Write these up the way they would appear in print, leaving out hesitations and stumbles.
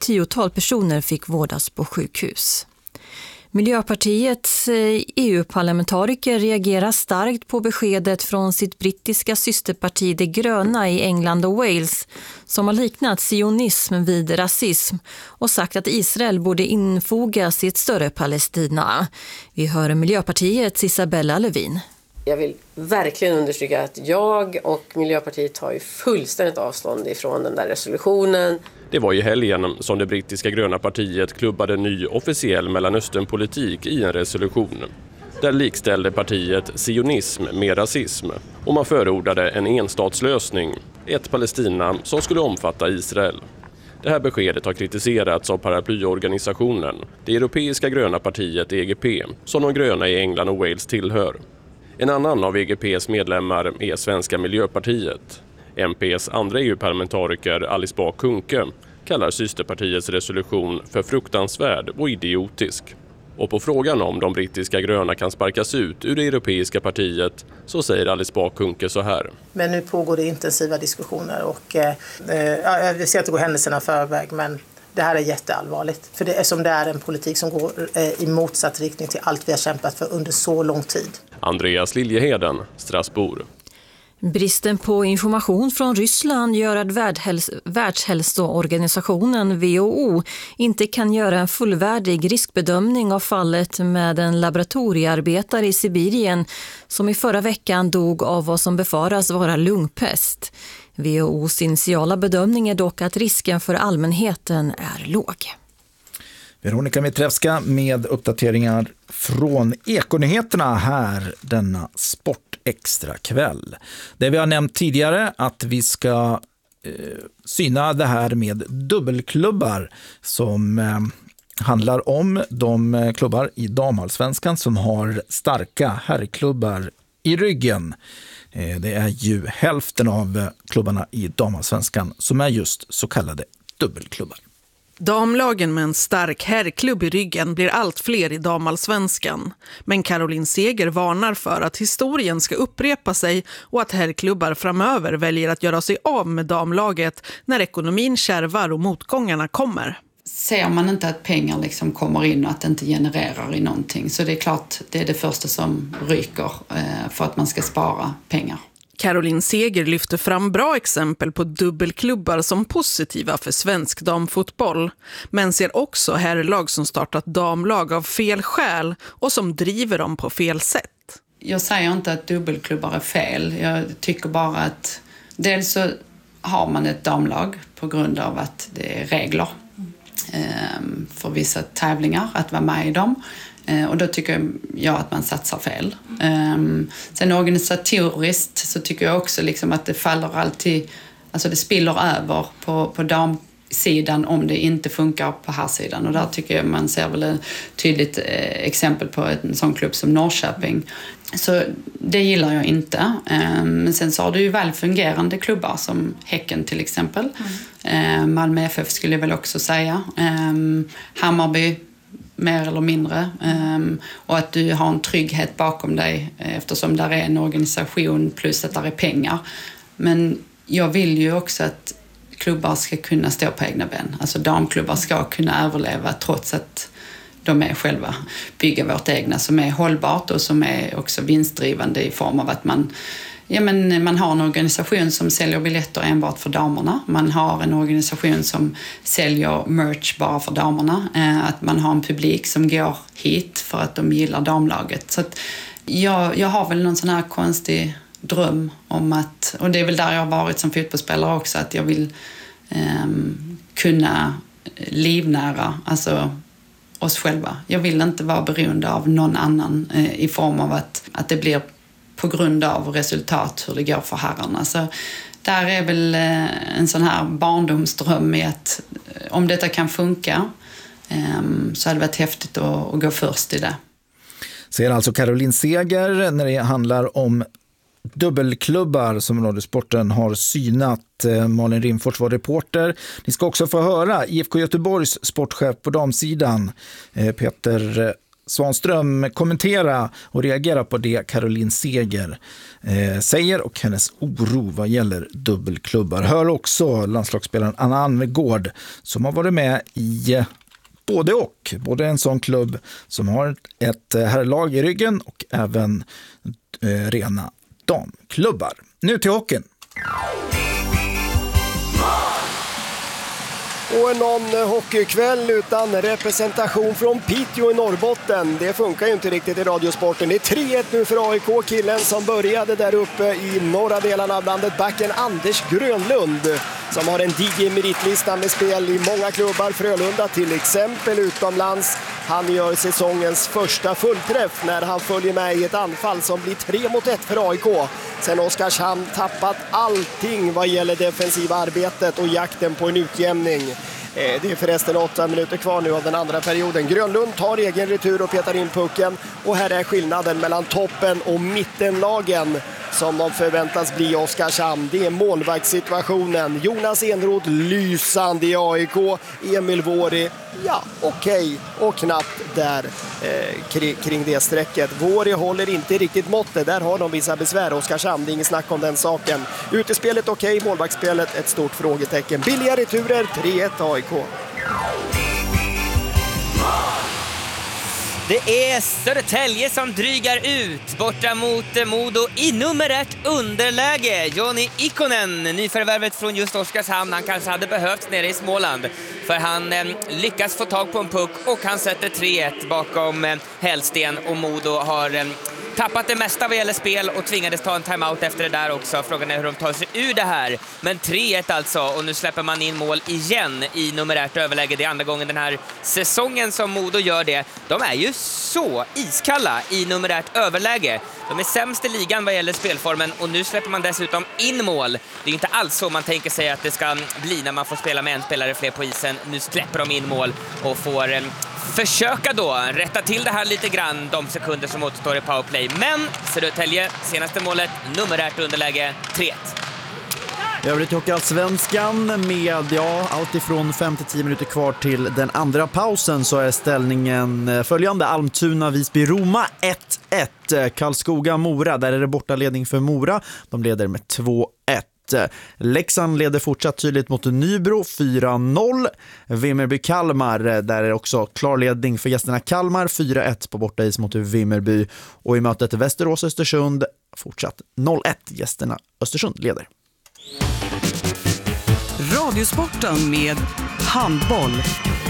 10-tal personer fick vårdas på sjukhus. Miljöpartiets EU-parlamentariker reagerar starkt på beskedet från sitt brittiska systerparti De gröna i England och Wales som har liknat sionism vid rasism och sagt att Israel borde infogas i ett större Palestina. Vi hör Miljöpartiets Isabella Lövin. Jag vill verkligen understryka att jag och Miljöpartiet tar ju fullständigt avstånd ifrån den där resolutionen. Det var i helgen som det brittiska gröna partiet klubbade ny officiell Mellanösternpolitik i en resolution. Där likställde partiet sionism med rasism och man förordade en enstatslösning, ett Palestina som skulle omfatta Israel. Det här beskedet har kritiserats av paraplyorganisationen, det europeiska gröna partiet EGP, som de gröna i England och Wales tillhör. En annan av EGPs medlemmar är Svenska Miljöpartiet. MPs andra EU-parlamentariker Alice Bah Kuhnke kallar systerpartiets resolution för fruktansvärd och idiotisk. Och på frågan om de brittiska gröna kan sparkas ut ur det europeiska partiet så säger Alice Bah Kuhnke så här. Men nu pågår det intensiva diskussioner och vi ska inte gå händelserna förväg, men det här är jätteallvarligt. För det är som det är en politik som går i motsatt riktning till allt vi har kämpat för under så lång tid. Andreas Liljeheden, Strasbourg. Bristen på information från Ryssland gör att Världshälsoorganisationen WHO inte kan göra en fullvärdig riskbedömning av fallet med en laboratoriearbetare i Sibirien som i förra veckan dog av vad som befaras vara lungpest. WHO:s initiala bedömning är dock att risken för allmänheten är låg. Veronica Mitrevska med uppdateringar från Ekonyheterna här denna sportextra kväll. Det vi har nämnt tidigare att vi ska syna det här med dubbelklubbar som handlar om de klubbar i damallsvenskan som har starka herrklubbar i ryggen. Det är ju hälften av klubbarna i damallsvenskan som är just så kallade dubbelklubbar. Damlagen med en stark herrklubb i ryggen blir allt fler i damallsvenskan. Men Caroline Seger varnar för att historien ska upprepa sig och att herrklubbar framöver väljer att göra sig av med damlaget när ekonomin kärvar och motgångarna kommer. Ser man inte att pengar liksom kommer in och att det inte genererar i någonting, så det är klart det är det första som ryker för att man ska spara pengar. Caroline Seger lyfter fram bra exempel på dubbelklubbar som positiva för svensk damfotboll, men ser också herrlag som startat damlag av fel skäl och som driver dem på fel sätt. Jag säger inte att dubbelklubbar är fel. Jag tycker bara att dels så har man ett damlag på grund av att det är regler för vissa tävlingar att vara med i dem. Och då tycker jag att man satsar fel. Sen organisatoriskt så tycker jag också liksom att det faller alltid, alltså det spiller över på damsidan om det inte funkar på här sidan. Och där tycker jag man ser väl ett tydligt exempel på en sån klubb som Norrköping. Så det gillar jag inte. Men sen så har du ju väl fungerande klubbar som Häcken till exempel. Malmö FF skulle jag väl också säga. Hammarby mer eller mindre. Och att du har en trygghet bakom dig eftersom där är en organisation plus att där är pengar. Men jag vill ju också att klubbar ska kunna stå på egna ben. Alltså damklubbar ska kunna överleva trots att de är själva bygga vårt egna som är hållbart och som är också vinstdrivande i form av att man har en organisation som säljer biljetter enbart för damerna. Man har en organisation som säljer merch bara för damerna. Att man har en publik som går hit för att de gillar damlaget. Så att jag har väl någon sån här konstig dröm om att, och det är väl där jag har varit som fotbollsspelare också, att jag vill kunna livnära alltså oss själva. Jag vill inte vara beroende av någon annan i form av att det blir på grund av resultat hur det går för herrarna. Så där är väl en sån här barndomsdröm i att om detta kan funka så hade det varit häftigt att gå först i det. Säger alltså Caroline Seger när det handlar om dubbelklubbar som Radiosporten har synat. Malin Rimfors var reporter. Ni ska också få höra IFK Göteborgs sportchef på damsidan, Peter Svanström kommentera och reagera på det Caroline Seger säger och hennes oro vad gäller dubbelklubbar. Hör också landslagsspelaren Anna Anvegård som har varit med i både en sån klubb som har ett herrlag i ryggen och även rena damklubbar. Nu till hockeyn. Och någon hockeykväll utan representation från Piteå i Norrbotten. Det funkar ju inte riktigt i radiosporten. Det är 3-1 nu för AIK. Killen som började där uppe i norra delarna av landet, backen Anders Grönlund, som har en diger meritlista med spel i många klubbar. Frölunda till exempel utomlands. Han gör säsongens första fullträff när han följer med i ett anfall som blir 3-1 för AIK. Sen Oskarshamn tappat allting vad gäller defensiva arbetet och jakten på en utjämning. Det är förresten 8 minuter kvar nu av den andra perioden. Grönlund tar egen retur och petar in pucken. Och här är skillnaden mellan toppen och mittenlagen som de förväntas bli Oskarshamn. Det är målvaktssituationen. Jonas Enroth lysande i AIK. Emil Våri, ja okej. Och knappt där kring det strecket. Våri håller inte riktigt måttet. Där har de vissa besvär. Oskarshamn, det är ingen snack om den saken. Utespelet okej, målvaktsspelet ett stort frågetecken. Billiga returer, 3-1 AIK. Det är Södertälje som drygar ut borta mot Modo i nummer 1 underläge. Joni Ikonen, nyförvärvet från just Oskarshamn, han kanske hade behövts nere i Småland. För han lyckas få tag på en puck och han sätter 3-1 bakom Hellsten. Och Modo har tappat det mesta vad gäller spel och tvingades ta en timeout efter det där också. Frågan är hur de tar sig ur det här. Men 3-1 alltså, och nu släpper man in mål igen i nummer 1 överläge. Det är andra gången den här säsongen som Modo gör det. De är ju så iskalla i nummer 1 överläge. De är sämst i ligan vad gäller spelformen och nu släpper man dessutom in mål. Det är inte alls så man tänker sig att det ska bli när man får spela med en spelare fler på isen. Nu släpper de in mål och får försöka då rätta till det här lite grann de sekunder som återstår i powerplay. Men Södertälje, senaste målet, nummer 1 underläge, 3-1. Övrigt till Hockeyallsvenskan med allt ifrån 5-10 minuter kvar till den andra pausen så är ställningen följande. Almtuna, Visby, Roma 1-1. Karlskoga-Mora, där är det bortaledning för Mora. De leder med 2-1. Leksand leder fortsatt tydligt mot Nybro 4-0. Vimmerby-Kalmar, där är det också klar ledning för gästerna Kalmar 4-1 på bortais mot Vimmerby. Och i mötet Västerås-Östersund fortsatt 0-1. Gästerna Östersund leder. Radiosporten med handboll.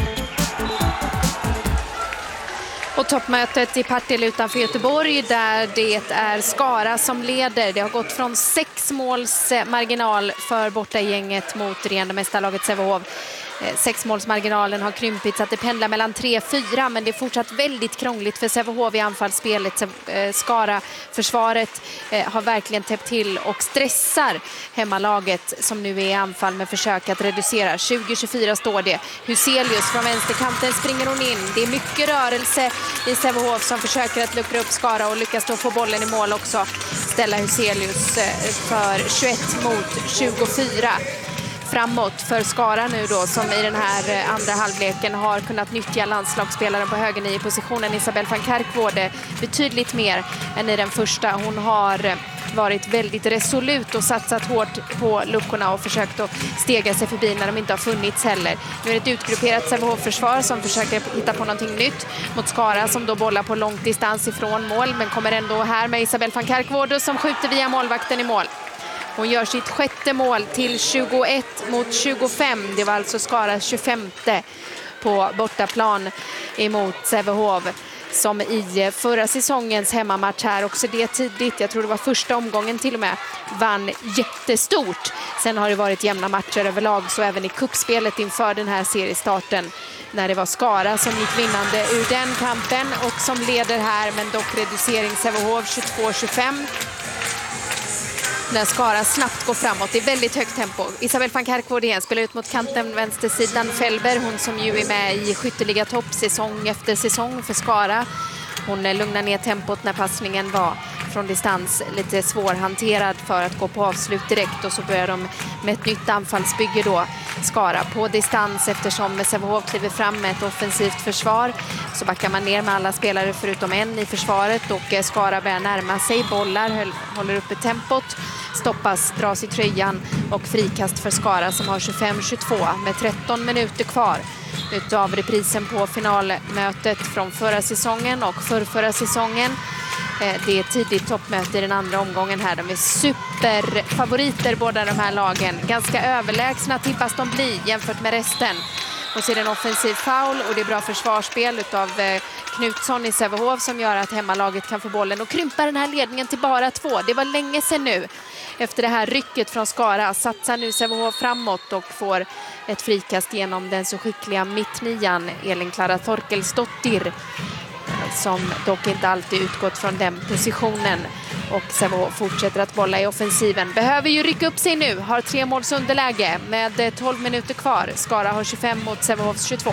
Och toppmötet i Partille utanför Göteborg där det är Skara som leder. Det har gått från 6 måls marginal för bortagänget mot regerande mästarlaget Sävehof. 6-målsmarginalen har krympit så att det pendlar mellan 3-4, men det är fortsatt väldigt krångligt för Sävehof i anfallsspelet. Skara-försvaret har verkligen täppt till och stressar hemmalaget som nu är i anfall med försök att reducera. 20-24 står det. Huselius från vänsterkanten springer hon in. Det är mycket rörelse i Sävehof som försöker att luckra upp Skara och lyckas då få bollen i mål också. Ställa Huselius för 21 mot 24. Framåt för Skara nu då, som i den här andra halvleken har kunnat nyttja landslagsspelaren på höger 9-positionen Isabelle van Kerkwårde betydligt mer än i den första. Hon har varit väldigt resolut och satsat hårt på luckorna och försökt att stega sig förbi när de inte har funnits heller. Nu är det ett utgrupperat Sävehof-försvar som försöker hitta på någonting nytt mot Skara som då bollar på lång distans ifrån mål, men kommer ändå här med Isabelle van Kerkwårde som skjuter via målvakten i mål. Hon gör sitt 6:e mål till 21 mot 25. Det var alltså Skaras 25:e på bortaplan emot Sävehof som i förra säsongens hemmamatch här, också det tidigt, jag tror det var första omgången till och med, vann jättestort. Sen har det varit jämna matcher överlag, så även i kuppspelet inför den här seriestarten när det var Skara som gick vinnande ur den kampen och som leder här, men dock reducering Sävehof 22-25. När Skara snabbt går framåt. Det är väldigt högt tempo. Isabelle van Kerkwårde igen spelar ut mot kanten vänstersidan. Felber, hon som ju är med i skytteliga topp säsong efter säsong för Skara. Hon lugnar ner tempot när passningen var från distans lite svårhanterad för att gå på avslut direkt, och så börjar de med ett nytt anfallsbygge då. Skara på distans eftersom Sävehof kliver fram med ett offensivt försvar, så backar man ner med alla spelare förutom en i försvaret, och Skara börjar närma sig, bollar, håller uppe tempot, stoppas, dras i tröjan och frikast för Skara som har 25-22 med 13 minuter kvar utav reprisen på finalmötet från förra säsongen och förra säsongen. Det är tidigt toppmöte i den andra omgången här. De är superfavoriter båda de här lagen. Ganska överlägsna tippas de bli jämfört med resten. Och så är det en offensiv foul och det är bra försvarsspel utav Knutsson i Sävehof som gör att hemmalaget kan få bollen och krympa den här ledningen till bara 2. Det var länge sedan nu. Efter det här rycket från Skara satsar nu Sävehof framåt och får ett frikast genom den så skickliga mittnian Elin Klara Torkelsdottir, som dock inte alltid utgått från den positionen. Och Sävehof fortsätter att bolla i offensiven. Behöver ju rycka upp sig nu. Har 3 måls underläge med 12 minuter kvar. Skara har 25 mot Sävehofs 22.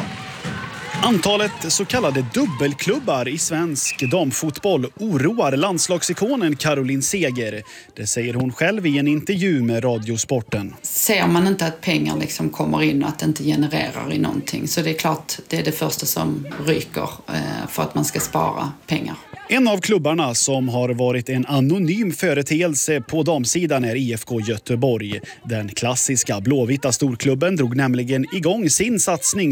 Antalet så kallade dubbelklubbar i svensk damfotboll oroar landslagsikonen Caroline Seger. Det säger hon själv i en intervju med Radiosporten. Ser man inte att pengar liksom kommer in och att det inte genererar i någonting, så det är klart det är det första som ryker för att man ska spara pengar. En av klubbarna som har varit en anonym företeelse på damsidan är IFK Göteborg. Den klassiska blåvita storklubben drog nämligen igång sin satsning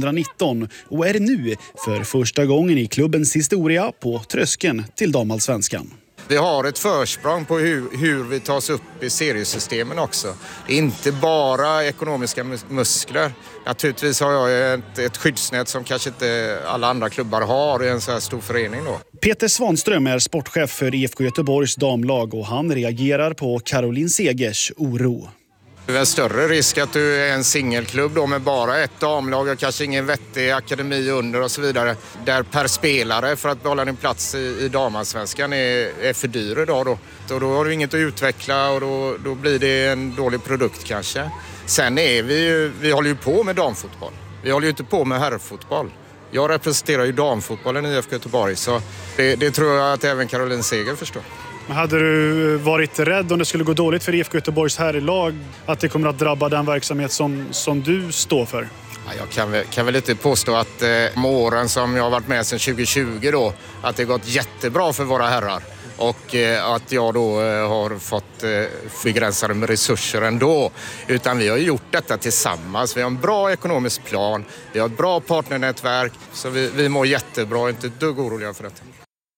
2019 och är nu för första gången i klubbens historia på tröskeln till damallsvenskan. Vi har ett försprång på hur vi tas upp i seriesystemen också. Det är inte bara ekonomiska muskler. Naturligtvis har jag ett skyddsnät som kanske inte alla andra klubbar har i en så här stor förening då. Peter Svanström är sportchef för IFK Göteborgs damlag och han reagerar på Caroline Segers oro. Det är en större risk att du är en singelklubb då med bara ett damlag och kanske ingen vettig akademi under och så vidare. Där per spelare för att behålla din plats i damallsvenskan är för dyr idag då. Och då har du inget att utveckla och då blir det en dålig produkt kanske. Sen är vi håller ju på med damfotboll. Vi håller ju inte på med herrfotboll. Jag representerar ju damfotbollen i IFK Göteborg, så det tror jag att även Caroline Seger förstår. Men hade du varit rädd om det skulle gå dåligt för IFK Göteborgs herrlag att det kommer att drabba den verksamhet som du står för? Ja, jag kan väl inte påstå att med åren som jag har varit med sedan 2020 då, att det gått jättebra för våra herrar. Och att jag då har fått begränsade med resurser ändå. Utan vi har gjort detta tillsammans. Vi har en bra ekonomisk plan, vi har ett bra partnernätverk, så vi mår jättebra, inte ett dugg oroliga för detta.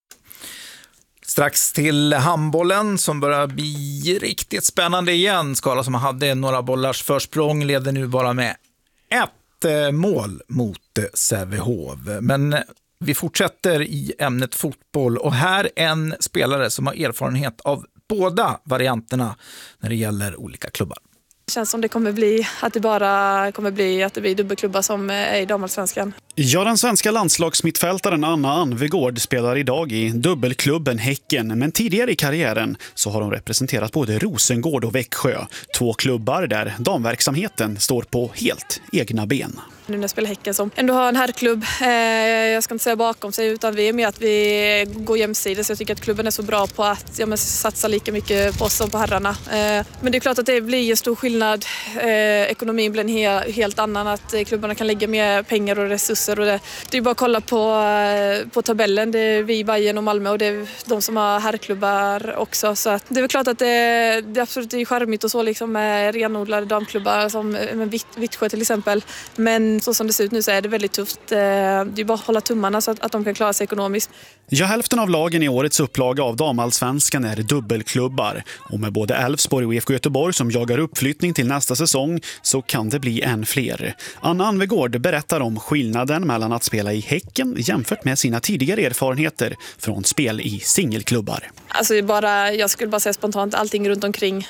Strax till handbollen som börjar bli riktigt spännande igen. Skara som hade några bollars försprång leder nu bara med 1 mål mot Sävehof. Men vi fortsätter i ämnet fotboll och här en spelare som har erfarenhet av båda varianterna när det gäller olika klubbar. Det känns som det kommer bli att det blir dubbelklubbar som är i damallsvenskan. Ja, den svenska landslagsmittfältaren Anna Anvegård spelar idag i dubbelklubben Häcken, men tidigare i karriären så har hon representerat både Rosengård och Växjö, 2 klubbar där damverksamheten står på helt egna ben. Nu när jag spelar Häcken som ändå har en herrklubb, jag ska inte säga bakom sig, utan vi är med att vi går jämsides. Jag tycker att klubben är så bra på att satsa lika mycket på oss som på herrarna. Men det är klart att det blir en stor skillnad. Ekonomin blir en helt annan, att klubbarna kan lägga mer pengar och resurser. Och det är bara att kolla på tabellen. Det är vi, Bayern och Malmö, och det är de som har herrklubbar också. Så att det är väl klart att det absolut är charmigt och så liksom med renodlade damklubbar som Vittsjö till exempel. Men så som det ser ut nu så är det väldigt tufft. Det är bara att hålla tummarna så att de kan klara sig ekonomiskt. Ja, hälften av lagen i årets upplaga av damallsvenskan är dubbelklubbar. Och med både Elfsborg och IFK Göteborg som jagar uppflyttning till nästa säsong så kan det bli än fler. Anna Anvegård berättar om skillnaden mellan att spela i Häcken jämfört med sina tidigare erfarenheter från spel i singelklubbar. Alltså jag skulle bara säga spontant allting runt omkring.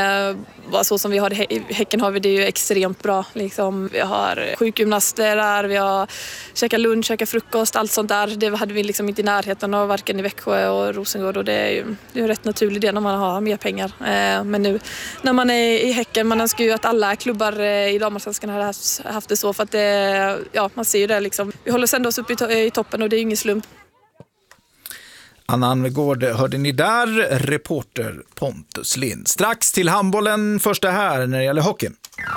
Så som vi har i Häcken har vi det ju extremt bra. Liksom, vi har sjukgymnaster där, vi har käkat lunch, käkat frukost, allt sånt där. Det hade vi liksom inte i närheten av varken i Växjö och Rosengård, och det är ju en rätt naturlig del när man har mer pengar. Men nu när man är i Häcken, man önskar ju att alla klubbar i damallsvenskan hade haft det så, för att man ser ju det liksom. Vi håller ändå oss upp i toppen och det är ju ingen slump. Anna Anvegård hörde ni där, reporter Pontus Lind. Strax till handbollen, första här när det gäller hockeyn.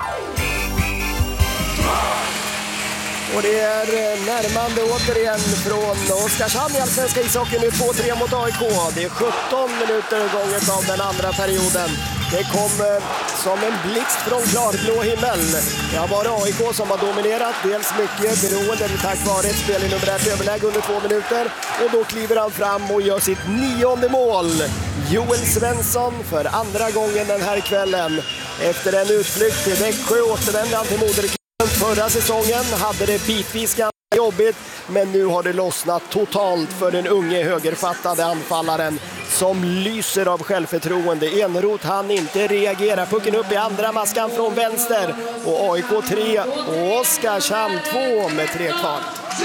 Och det är närmande återigen från Oskarshamn i allsvenska ishockeyn. Nu 2-3 mot AIK. Det är 17 minuter gånget av den andra perioden. Det kom som en blixt från klarblå himmel. Det har varit AIK som har dominerat. Dels mycket beroende tack vare ett spel i numerärt överläge under 2 minuter. Och då kliver han fram och gör sitt 9:e mål. Joel Svensson för andra gången den här kvällen. Efter en utflykt till Växjö återvände han till moderklubben. Förra säsongen hade det bitvis ganska jobbigt, men nu har det lossnat totalt för den unge högerfattade anfallaren som lyser av självförtroende. Enroth han inte reagera. Pucken upp i andra maskan från vänster och AIK 3 och Oskarshamn 2 med 3 kvar.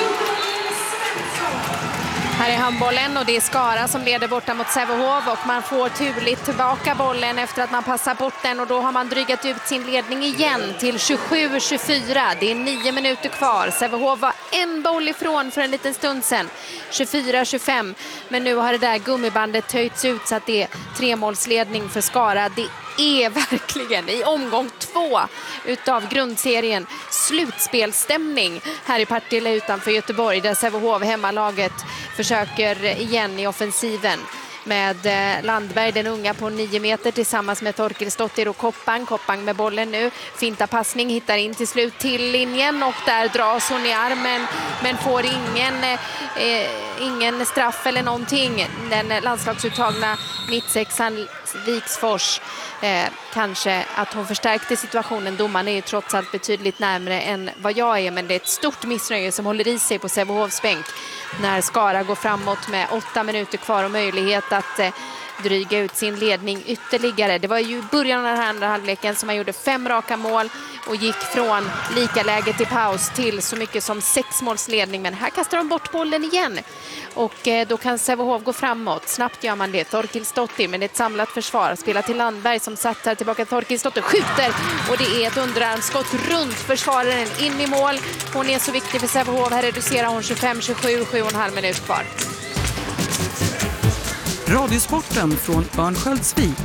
Här är handbollen och det är Skara som leder borta mot Sävehof och man får turligt tillbaka bollen efter att man passar bort den och då har man drygat ut sin ledning igen till 27-24. Det är 9 minuter kvar. Sävehof var en boll ifrån för en liten stund sedan. 24-25. Men nu har det där gummibandet höjts ut så att det är 3-målsledning för Skara. Det är verkligen i omgång 2 utav grundserien slutspelstämning här i Partille utanför Göteborg där Sävehof hemmalaget försöker igen i offensiven med Landberg, den unga på 9 meter tillsammans med Torkelsdottir och Koppang med bollen nu. Finta passning, hittar in till slut till linjen och där dras hon i armen men får ingen straff eller någonting. Den landslagsuttagna mittsexan Viksfors. Kanske att hon förstärkte situationen. Domaren är ju trots allt betydligt närmare än vad jag är, men det är ett stort missnöje som håller i sig på Sävehofs bänk när Skara går framåt med 8 minuter kvar och möjlighet att dryga ut sin ledning ytterligare. Det var ju början av den här andra halvleken som man gjorde 5 raka mål och gick från lika läge till paus till så mycket som 6-målsledning. Men här kastar de bort bollen igen. Och då kan Sävehof gå framåt. Snabbt gör man det. Torkelsdottir med ett samlat försvar. Spelar till Landberg som satt här tillbaka. Torkelsdottir skjuter och det är ett underarmskott runt försvararen in i mål. Hon är så viktig för Sävehof. Här reducerar hon 25-27, 7,5 minut kvar. Radiosporten från Örnsköldsvik.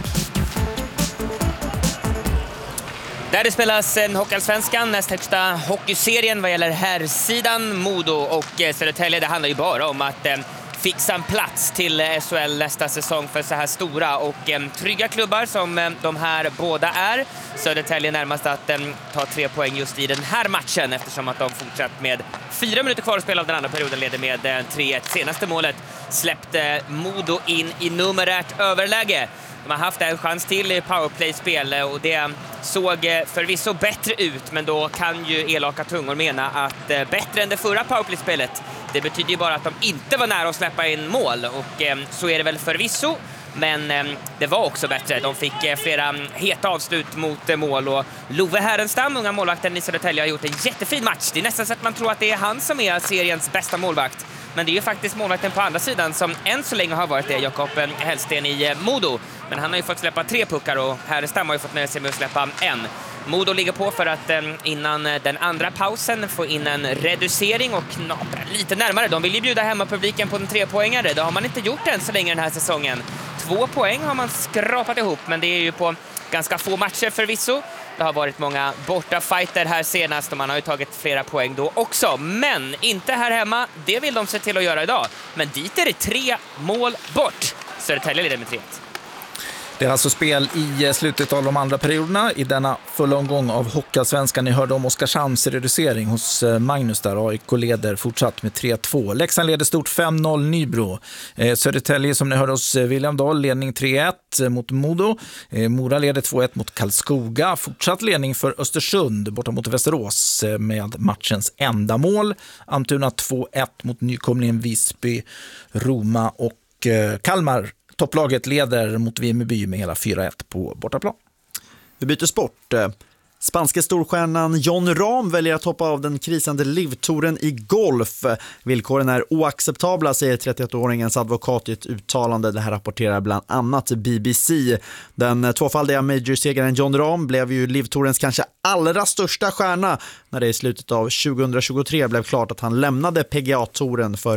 Där det spelas en Hockeyallsvenskan, näst högsta hockeyserien vad gäller herrsidan. Modo och Södertälje, det handlar ju bara om att fixa en plats till SHL nästa säsong för så här stora och trygga klubbar som de här båda är. Södertälje närmast att ta 3 poäng just i den här matchen eftersom att de fortsatt med 4 minuter kvar att spela av den andra perioden leder med 3-1. Senaste målet släppte Modo in i numerärt överläge. De har haft en chans till i powerplay-spel och det såg förvisso bättre ut, men då kan ju elaka tungor mena att bättre än det förra powerplay-spelet, det betyder ju bara att de inte var nära att släppa in mål och så är det väl förvisso. Men det var också bättre. De fick flera heta avslut mot mål och Love Härenstam, unga målvakten i Södertälje, har gjort en jättefin match. Det är nästan så att man tror att det är han som är seriens bästa målvakt. Men det är ju faktiskt målvakten på andra sidan som än så länge har varit det, Jakob Hellsten i Modo. Men han har ju fått släppa 3 puckar och Härenstam har ju fått nöja sig med att släppa 1. Modo ligger på för att innan den andra pausen få in en reducering och knapra lite närmare. De vill ju bjuda hemma publiken på en 3-poängare. Det har man inte gjort än så länge den här säsongen. 2 poäng har man skrapat ihop, men det är ju på ganska få matcher förvisso. Det har varit många bortafighter här senast och man har ju tagit flera poäng då också. Men inte här hemma, det vill de se till att göra idag. Men dit är det 3 mål bort. Södertälje leder med 3-1. Det är alltså spel i slutet av de andra perioderna i denna fulla omgång av Hockeyallsvenskan. Ni hörde om Oskarshamns reducering hos Magnus där. AIK leder fortsatt med 3-2. Leksand leder stort 5-0 Nybro. Södertälje som ni hörde hos William Dahl, ledning 3-1 mot Modo. Mora leder 2-1 mot Karlskoga. Fortsatt ledning för Östersund borta mot Västerås med matchens enda mål. Almtuna 2-1 mot nykomlingen Visby, Roma och Kalmar. Topplaget leder mot Vimmerby med hela 4-1 på bortaplan. Vi byter sport. Spanska storstjärnan Jon Rahm väljer att hoppa av den krisande livtouren i golf. Villkoren är oacceptabla, säger 31-åringens advokat i ett uttalande. Det här rapporterar bland annat BBC. Den 2-faldiga majorsegaren Jon Rahm blev ju livtourens kanske allra största stjärna när det i slutet av 2023 blev klart att han lämnade PGA-touren för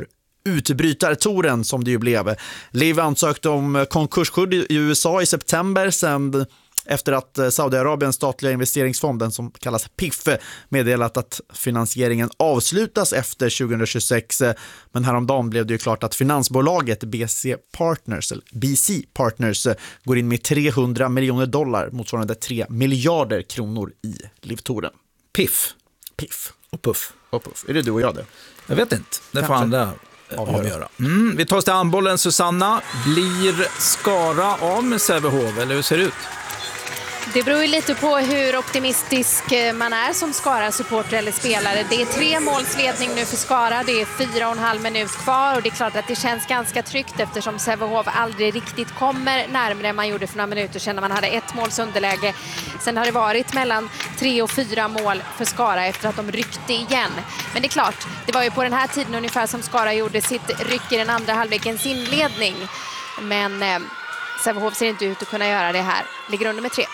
utbrytartouren som det ju blev. Liv ansökte om konkursskydd i USA i september sen efter att Saudiarabiens statliga investeringsfonden som kallas PIF meddelat att finansieringen avslutas efter 2026. Men häromdagen blev det ju klart att finansbolaget BC Partners går in med $300 miljoner motsvarande 3 miljarder kronor i Livtouren. PIF och Puff. Är det du och jag det? Jag vet inte. Det får andra avgöra. Vi tar oss till handbollen. Susanna, blir Skara av med Sävehof eller hur ser det ut? Det beror ju lite på hur optimistisk man är som Skara-supporter eller spelare. Det är 3 målsledning nu för Skara. Det är 4,5 minut kvar och det är klart att det känns ganska tryggt eftersom Sävehof aldrig riktigt kommer närmare än man gjorde för några minuter sedan när man hade 1 måls underläge. Sen har det varit mellan 3 och 4 mål för Skara efter att de ryckte igen. Men det är klart, det var ju på den här tiden ungefär som Skara gjorde sitt ryck i den andra halvlekens inledning. Men Sävehof ser inte ut att kunna göra det här. Ligger under med 3.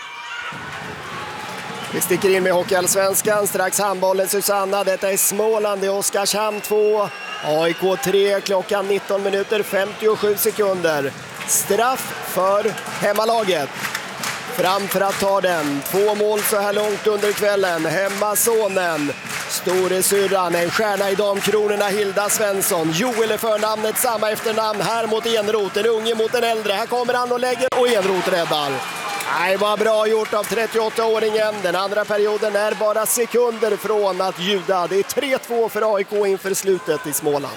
Vi sticker in med Hockeyallsvenskan, strax handbollen Susanna. Detta är Småland i Oskarshamn 2. AIK 3, klockan 19 minuter 57 sekunder. Straff för hemmalaget. Fram för att ta den. 2 mål så här långt under kvällen. Hemmasonen, storesyrran, en stjärna i damkronorna, Hilda Svensson. Joel är förnamnet, samma efternamn här mot Enroth. En unge mot en äldre. Här kommer han och lägger och Enroth räddar. Nej, vad bra gjort av 38-åringen. Den andra perioden är bara sekunder från att ljuda. Det är 3-2 för AIK inför slutet i Småland.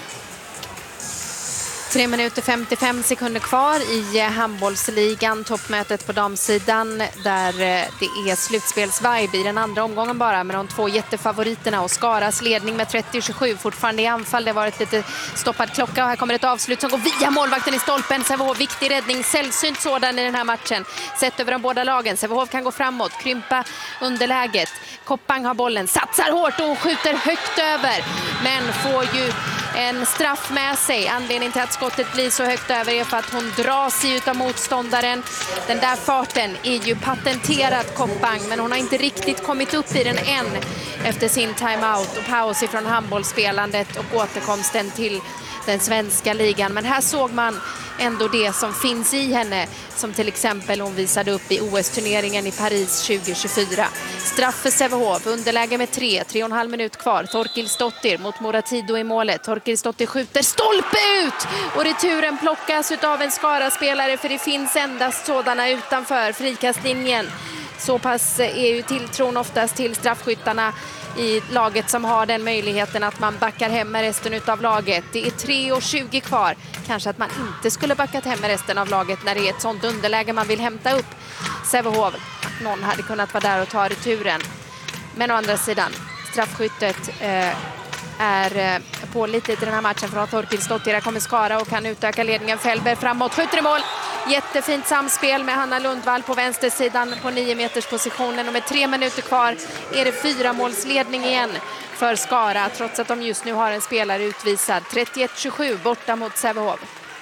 3 minuter 55 sekunder kvar i handbollsligan, toppmötet på damsidan där det är slutspelsvibe i den andra omgången bara med de 2 jättefavoriterna och Skaras ledning med 30-27 fortfarande i anfall. Det har varit lite stoppad klocka och här kommer ett avslut som går via målvakten i stolpen. Sävehof, viktig räddning, sällsynt sådan i den här matchen. Sett över de båda lagen. Sävehof kan gå framåt, krympa underläget. Koppang har bollen, satsar hårt och skjuter högt över men får ju en straff med sig. Anledningen till att skottet blir så högt över är för att hon drar sig ut av motståndaren. Den där farten är ju patenterad Koppang, men hon har inte riktigt kommit upp i den än efter sin timeout och paus ifrån handbollsspelandet och återkomsten till den svenska ligan. Men här såg man ändå det som finns i henne, som till exempel hon visade upp i OS-turneringen i Paris 2024. Straff för Sävehof, underläge med 3,5 minut kvar. Torkilsdottir mot Moratido i målet. Torkilsdottir skjuter stolpe ut och returen plockas av en Skara-spelare för det finns endast sådana utanför frikastlinjen. Så pass är ju tilltron oftast till straffskyttarna i laget som har den möjligheten att man backar hem med resten av laget. Det är 3:20 kvar. Kanske att man inte skulle backat hem med resten av laget när det är ett sånt underläge man vill hämta upp Sävehof. Någon hade kunnat vara där och ta returen. Men å andra sidan, straffskyttet är pålitligt i den här matchen för att Torkilsdottir. Här kommer Skara och kan utöka ledningen. Fällberg framåt, skjuter i mål. Jättefint samspel med Hanna Lundvall på vänstersidan på 9 meters positionen. Och med 3 minuter kvar är det 4-målsledning igen för Skara. Trots att de just nu har en spelare utvisad. 31-27 borta mot Sävehof.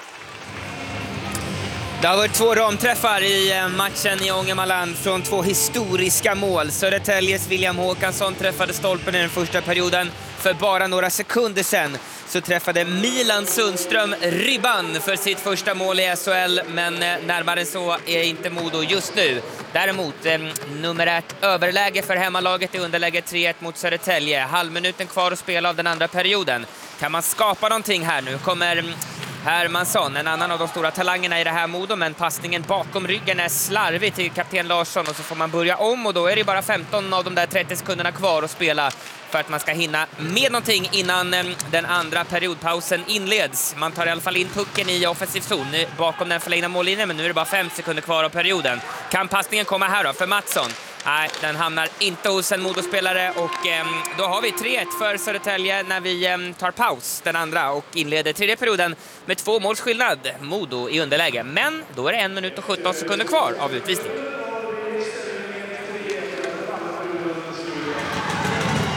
Det har varit 2 ramträffar i matchen i Ångermanland från 2 historiska mål. Södertäljes William Håkansson träffade stolpen i den första perioden. För bara några sekunder sedan så träffade Milan Sundström ribban för sitt första mål i SHL. Men närmare så är inte Modo just nu. Däremot numerärt överläge för hemmalaget i underläge 3-1 mot Södertälje. Halvminuten kvar att spela av den andra perioden. Kan man skapa någonting här nu? Kommer Hermansson, en annan av de stora talangerna i det här Modo, men passningen bakom ryggen är slarvig till kapten Larsson och så får man börja om och då är det bara 15 av de där 30 sekunderna kvar att spela för att man ska hinna med någonting innan den andra periodpausen inleds. Man tar i alla fall in pucken i offensiv zon bakom den förlängda mållinjen, men nu är det bara 5 sekunder kvar av perioden. Kan passningen komma här då för Mattsson? Nej, den hamnar inte hos en Modo-spelare och då har vi 3-1 för Södertälje när vi tar paus den andra och inleder tredje perioden med 2 måls skillnad. Modo i underläge, men då är det 1 minut och 17 sekunder kvar av utvisning.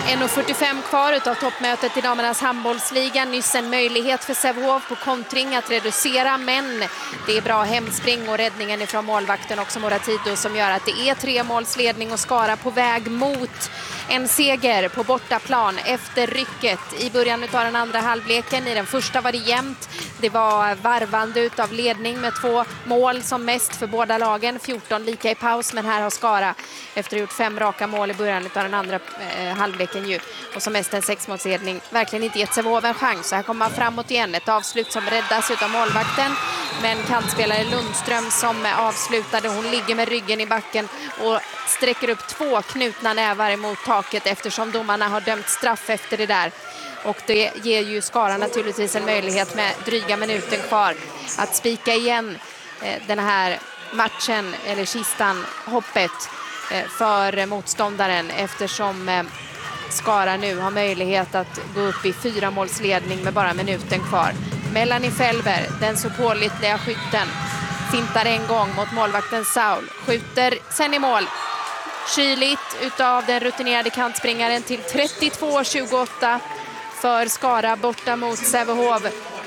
1:45 kvar utav toppmötet i damernas handbollsliga. Nyss en möjlighet för Sävehof på kontring att reducera, men det är bra hemspring och räddningen ifrån målvakten också Moratido som gör att det är 3-målsledning och Skara på väg mot en seger på bortaplan efter rycket i början av den andra halvleken. I den första var det jämnt. Det var varvande utav ledning med 2 mål som mest för båda lagen. 14 lika i paus, men här har Skara efter att ha gjort 5 raka mål i början av den andra halvleken ju, och som mest en 6-målsledning verkligen inte gett Sävehof en chans. Så här kommer man framåt igen. Ett avslut som räddas utav målvakten, men kantspelare Lundström som avslutade. Hon ligger med ryggen i backen och sträcker upp 2 knutna nävar emot taket eftersom domarna har dömt straff efter det där. Och det ger ju Skara naturligtvis en möjlighet med dryga minuten kvar att spika igen den här matchen, eller kistan, hoppet för motståndaren, eftersom Skara nu har möjlighet att gå upp i 4-målsledning med bara minuten kvar. Melanie Felber, den så pålitliga skytten, fintar en gång mot målvakten Saul, skjuter sen i mål. Kyligt utav den rutinerade kantspringaren till 32-28 för Skara borta mot Sävehof,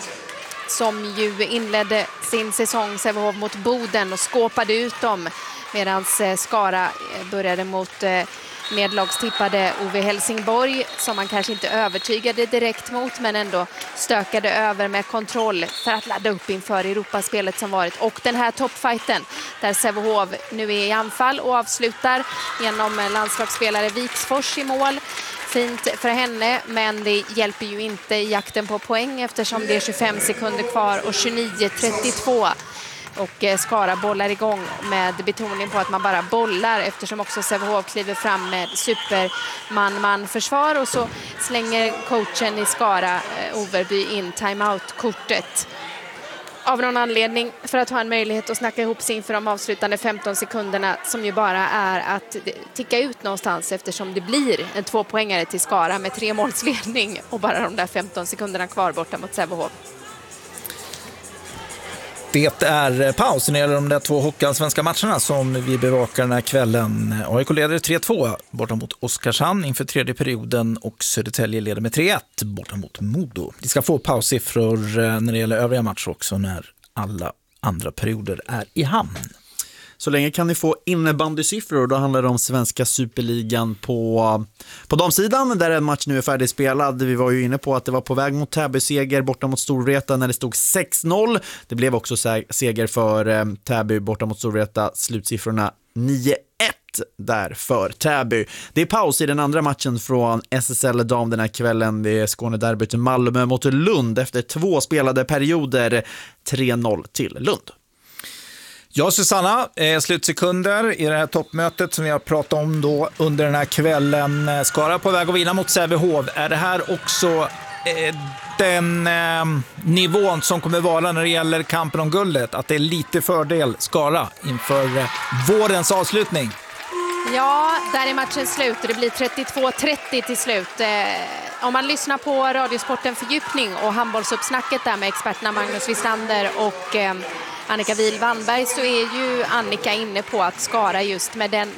som ju inledde sin säsong Sävehof mot Boden och skåpade ut dem, medan Skara började mot nedlagstippade Ove Helsingborg, som man kanske inte övertygade direkt mot, men ändå stökade över med kontroll för att ladda upp inför Europaspelet som varit. Och den här toppfighten där Sävehof nu är i anfall och avslutar genom landslagsspelare Viksfors i mål. Fint för henne, men det hjälper ju inte i jakten på poäng eftersom det är 25 sekunder kvar och 29-32. Och Skara bollar igång med betoning på att man bara bollar, eftersom också Sävehof kliver fram med superman-man-försvar, och så slänger coachen i Skara, Overby, in timeout-kortet. Av någon anledning, för att ha en möjlighet att snacka ihop sig inför de avslutande 15 sekunderna, som ju bara är att ticka ut någonstans, eftersom det blir en 2-poängare till Skara med 3-målsledning och bara de där 15 sekunderna kvar borta mot Sävehof. Det är paus när det gäller de där 2 hockeyallsvenska matcherna som vi bevakar den här kvällen. AIK leder 3-2 borta mot Oskarshamn inför tredje perioden, och Södertälje leder med 3-1 borta mot Modo. Vi ska få paussiffror när det gäller övriga matcher också när alla andra perioder är i hamn. Så länge kan ni få innebandysiffror, då handlar det om svenska superligan på damsidan, där en match nu är färdigspelad. Vi var ju inne på att det var på väg mot Täby-seger borta mot Storvreta när det stod 6-0. Det blev också seger för Täby borta mot Storvreta, slutsiffrorna 9-1 där för Täby. Det är paus i den andra matchen från SSL dam den här kvällen. Det är Skånederbyt Malmö mot Lund efter 2 spelade perioder, 3-0 till Lund. Ja, Susanna, slutsekunder i det här toppmötet som vi har pratat om då under den här kvällen. Skara på väg att vinna mot Sävehof. Är det här också den nivån som kommer vara när det gäller kampen om guldet? Att det är lite fördel Skara inför vårens avslutning? Ja, där är matchen slut. Det blir 32-30 till slut. Om man lyssnar på Radiosporten Fördjupning och handbollsuppsnacket där med experterna Magnus Wislander och Annika Wihl-Wannberg, så är ju Annika inne på att Skara just med den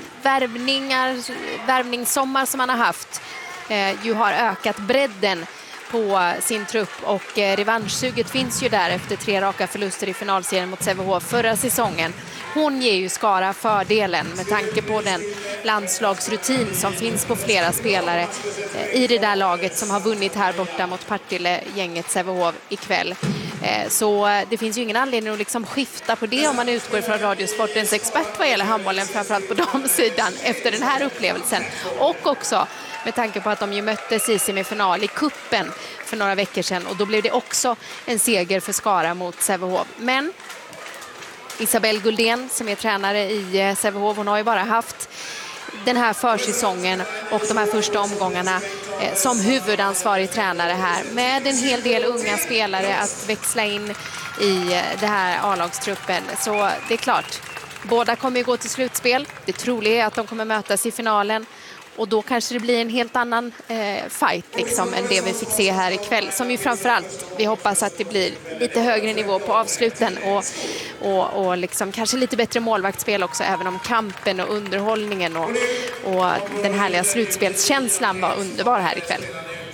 värvningssommar som man har haft ju har ökat bredden på sin trupp, och revanschsuget finns ju där efter 3 raka förluster i finalserien mot Sävehof förra säsongen. Hon ger ju Skara fördelen med tanke på den landslagsrutin som finns på flera spelare i det där laget som har vunnit här borta mot Partille-gänget Sävehof ikväll. Så det finns ju ingen anledning att liksom skifta på det om man utgår från Radiosportens expert vad gäller handbollen, framförallt på damsidan, efter den här upplevelsen. Och också med tanke på att de ju möttes i semifinal i kuppen för några veckor sedan, och då blev det också en seger för Skara mot Sävehof. Men Isabelle Guldén som är tränare i Sävehof, hon har ju bara haft den här försäsongen och de här första omgångarna som huvudansvarig tränare här, med en hel del unga spelare att växla in i det här A-lagstruppen. Så det är klart, båda kommer ju gå till slutspel. Det troliga är att de kommer mötas i finalen, Och då kanske det blir en helt annan fight liksom, än det vi fick se här ikväll. Som ju framförallt, vi hoppas att det blir lite högre nivå på avsluten och liksom, kanske lite bättre målvaktsspel också, även om kampen och underhållningen och den härliga slutspelskänslan var underbar här ikväll.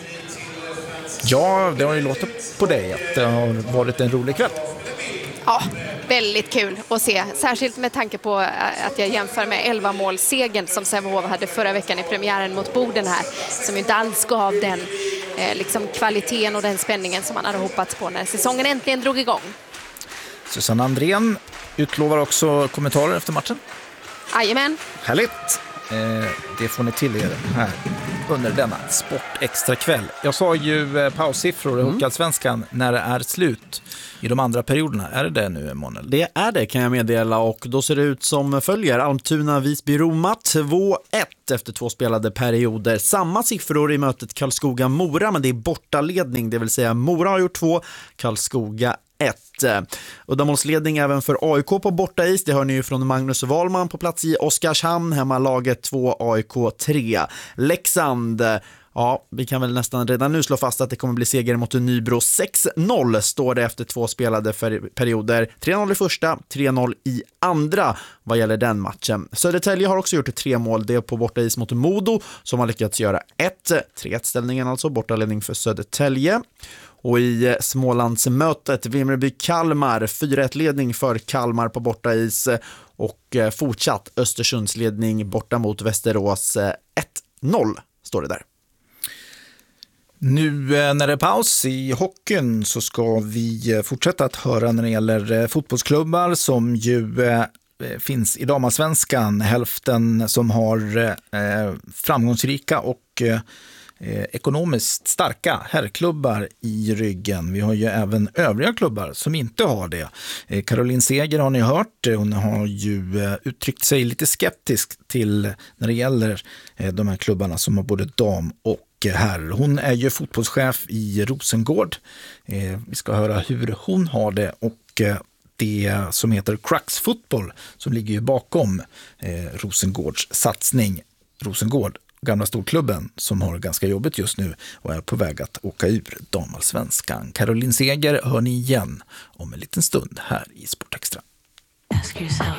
Ja, det har ju låtit på dig att det har varit en rolig kväll. Ja, väldigt kul att se. Särskilt med tanke på att jag jämför med 11-målssegern som Sävehof hade förra veckan i premiären mot Boden här. Som inte alls gav den liksom kvaliteten och den spänningen som man hade hoppats på när säsongen äntligen drog igång. Susanne Andrén utlovar också kommentarer efter matchen. Jajamän. Härligt. Det får ni till er här under denna sportextra kväll. Jag sa ju paussiffror i Hockeyallsvenskan när det är slut i de andra perioderna. Är det nu, Emanuel? Det är det, kan jag meddela, och då ser det ut som följer. Almtuna, Visby, Roma 2-1 efter 2 spelade perioder. Samma siffror i mötet Karlskoga-Mora, men det är bortaledning, det vill säga Mora har gjort 2, Karlskoga 1. Uddamålsledning även för AIK på bortais. Det hör ni ju från Magnus Wahlman på plats i Oskarshamn. Hemmalaget 2, AIK 3. Leksand, ja, vi kan väl nästan redan nu slå fast att det kommer bli seger mot Nybro. 6-0 står det efter 2 spelade perioder. 3-0 i första, 3-0 i andra vad gäller den matchen. Södertälje har också gjort 3 mål. Det är på bortais mot Modo som har lyckats göra 3-1-ställningen, alltså bortaledning för Södertälje. Och i Smålandsmötet Vimmerby-Kalmar 4-1-ledning för Kalmar på bortais och fortsatt Östersundsledning borta mot Västerås 1-0 står det där. Nu när det är paus i hockeyn så ska vi fortsätta att höra när det gäller fotbollsklubbar som ju finns i damallsvenskan. Hälften som har framgångsrika och ekonomiskt starka herrklubbar i ryggen. Vi har ju även övriga klubbar som inte har det. Caroline Seger har ni hört. Hon har ju uttryckt sig lite skeptiskt till när det gäller de här klubbarna som har både dam och herr. Hon är ju fotbollschef i Rosengård. Vi ska höra hur hon har det och det som heter Crux Fotboll som ligger ju bakom Rosengårds satsning. Rosengård, gamla storklubben som har ganska jobbigt just nu och är på väg att åka ur damallsvenskan. Caroline Seger hör ni igen om en liten stund här i Sportextra.